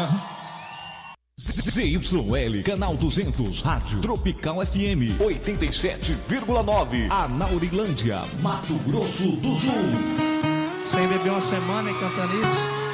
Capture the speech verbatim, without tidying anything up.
Z Y L, Canal duzentos, Rádio Tropical F M, oitenta e sete vírgula nove. Anaurilândia, Mato Grosso do Sul. Sem beber uma semana e cantando isso.